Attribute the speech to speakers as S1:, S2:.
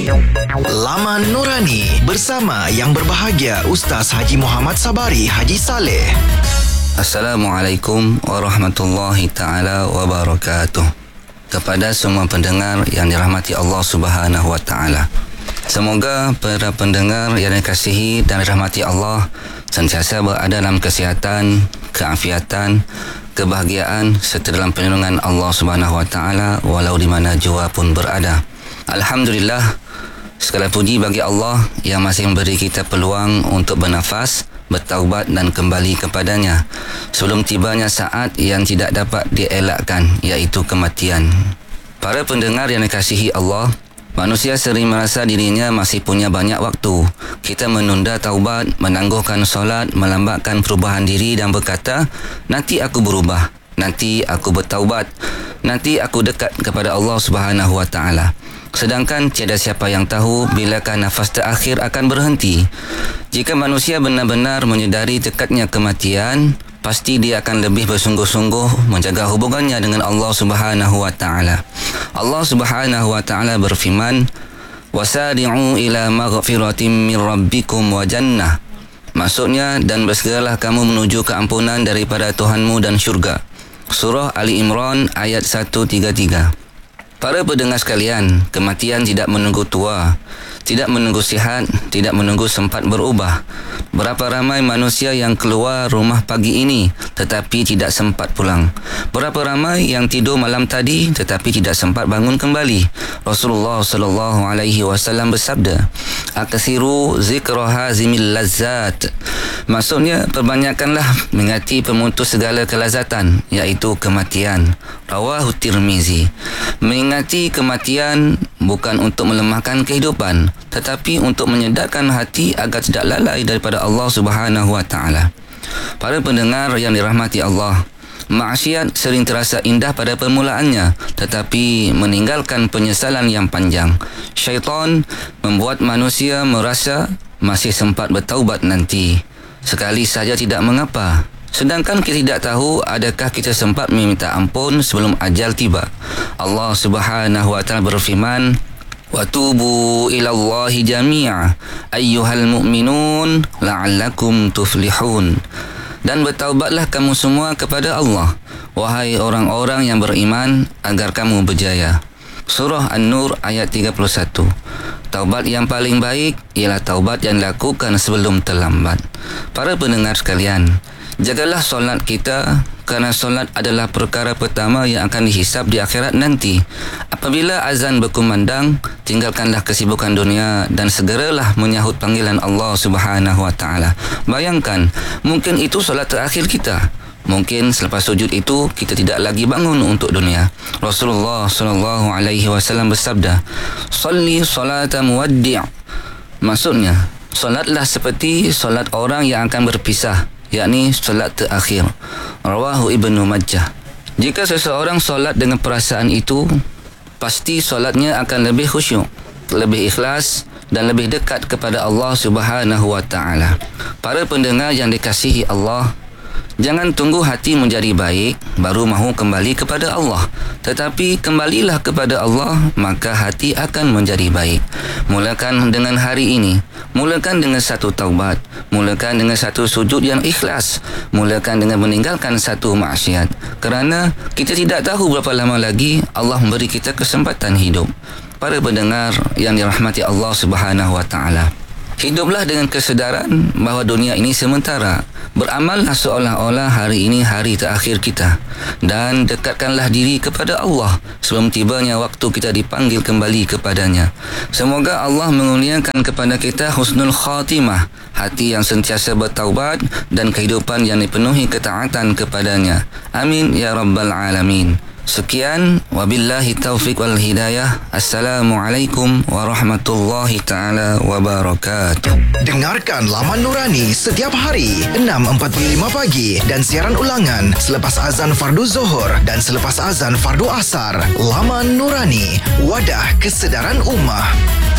S1: Laman Nurani bersama yang berbahagia Ustaz Haji Muhammad Sabari Haji Saleh.
S2: Assalamualaikum warahmatullahi ta'ala wabarakatuh. Kepada semua pendengar yang dirahmati Allah Subhanahu wa ta'ala, semoga para pendengar yang dikasihi dan dirahmati Allah sentiasa berada dalam kesihatan, keafiatan, kebahagiaan serta dalam perlindungan Allah Subhanahu wa ta'ala walau di mana jua pun berada. Alhamdulillah, segala puji bagi Allah yang masih memberi kita peluang untuk bernafas, bertaubat dan kembali kepadanya sebelum tibanya saat yang tidak dapat dielakkan, iaitu kematian. Para pendengar yang dikasihi Allah, manusia sering merasa dirinya masih punya banyak waktu. Kita menunda taubat, menangguhkan solat, melambatkan perubahan diri dan berkata, nanti aku berubah, nanti aku bertaubat, nanti aku dekat kepada Allah Subhanahu wa ta'ala. Sedangkan tiada siapa yang tahu bilakah nafas terakhir akan berhenti. Jika manusia benar-benar menyedari dekatnya kematian, pasti dia akan lebih bersungguh-sungguh menjaga hubungannya dengan Allah Subhanahu wa ta'ala. Allah Subhanahu wa ta'ala berfirman, "Wasari'u ila maghfiratin min rabbikum wa jannah." Maksudnya, dan bersegeralah kamu menuju keampunan daripada Tuhanmu dan syurga. Surah Ali Imran ayat 133. Para pendengar sekalian, kematian tidak menunggu tua, tidak menunggu sihat, tidak menunggu sempat berubah. Berapa ramai manusia yang keluar rumah pagi ini tetapi tidak sempat pulang. Berapa ramai yang tidur malam tadi tetapi tidak sempat bangun kembali. Rasulullah sallallahu alaihi wasallam bersabda, "Aktsiru zikra hazimil lazzat." Maksudnya, perbanyakkanlah mengingati pemutus segala kelazatan, iaitu kematian. Rawahu Tirmizi. Mengingati kematian bukan untuk melemahkan kehidupan, tetapi untuk menyedarkan hati agar tidak lalai daripada Allah Subhanahu wa ta'ala. Para pendengar yang dirahmati Allah, maksiat sering terasa indah pada permulaannya, tetapi meninggalkan penyesalan yang panjang. Syaitan membuat manusia merasa masih sempat bertaubat nanti. Sekali saja tidak mengapa. Sedangkan kita tidak tahu adakah kita sempat meminta ampun sebelum ajal tiba. Allah Subhanahu wa ta'ala berfirman, "Watubu ilallahi jami'a ayyuhal mu'minun la'allakum tuflihun." Dan bertaubatlah kamu semua kepada Allah, wahai orang-orang yang beriman, agar kamu berjaya. Surah An-Nur ayat 31. Taubat yang paling baik ialah taubat yang dilakukan sebelum terlambat. Para pendengar sekalian, jagalah solat kita, kerana solat adalah perkara pertama yang akan dihisap di akhirat nanti. Apabila azan berkumandang, tinggalkanlah kesibukan dunia dan segeralah menyahut panggilan Allah Subhanahu wa ta'ala. Bayangkan, mungkin itu solat terakhir kita. Mungkin selepas sujud itu kita tidak lagi bangun untuk dunia. Rasulullah sallallahu alaihi wasallam bersabda, "Shalli salata muwaddi'." Maksudnya, solatlah seperti solat orang yang akan berpisah, yakni solat terakhir. Rawahu Ibnu Majah. Jika seseorang solat dengan perasaan itu, pasti solatnya akan lebih khusyuk, lebih ikhlas dan lebih dekat kepada Allah Subhanahu wa ta'ala. Para pendengar yang dikasihi Allah, jangan tunggu hati menjadi baik baru mahu kembali kepada Allah. Tetapi kembalilah kepada Allah, maka hati akan menjadi baik. Mulakan dengan hari ini. Mulakan dengan satu taubat. Mulakan dengan satu sujud yang ikhlas. Mulakan dengan meninggalkan satu maksiat. Kerana kita tidak tahu berapa lama lagi Allah memberi kita kesempatan hidup. Para pendengar yang dirahmati Allah Subhanahu wa ta'ala, hiduplah dengan kesedaran bahawa dunia ini sementara. Beramallah seolah-olah hari ini hari terakhir kita. Dan dekatkanlah diri kepada Allah sebelum tibanya waktu kita dipanggil kembali kepadanya. Semoga Allah mengurniakan kepada kita husnul khatimah, hati yang sentiasa bertaubat dan kehidupan yang dipenuhi ketaatan kepadanya. Amin ya rabbal alamin. Sekian, wabillahi taufiq wal hidayah. Assalamualaikum warahmatullahi ta'ala wabarakatuh.
S1: Dengarkan Laman Nurani setiap hari 6.45 pagi dan siaran ulangan selepas azan fardu Zuhur dan selepas azan fardu Asar. Laman Nurani, wadah kesedaran ummah.